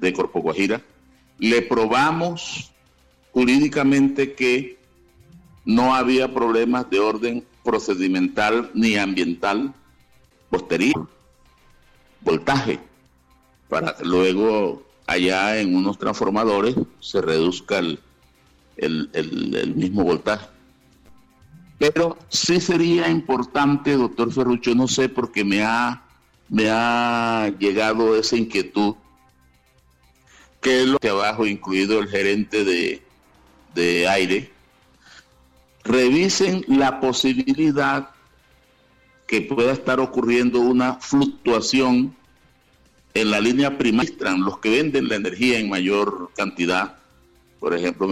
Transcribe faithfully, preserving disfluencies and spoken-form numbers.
de Corpo Guajira, le probamos jurídicamente que no había problemas de orden procedimental ni ambiental posterior, voltaje, para que luego allá en unos transformadores se reduzca el, el, el, el mismo voltaje. Pero sí sería importante, doctor Ferrucho, no sé, porque me ha, me ha llegado esa inquietud, que los de abajo, incluido el gerente de, de aire, revisen la posibilidad que pueda estar ocurriendo una fluctuación en la línea primaria, los que venden la energía en mayor cantidad, por ejemplo,